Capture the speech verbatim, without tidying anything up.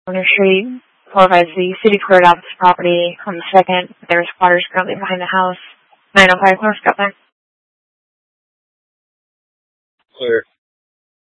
Warner Street, four five Z, city cleared out this property on the second. There are squatters currently behind the house. nine oh five North Scott there. Clear.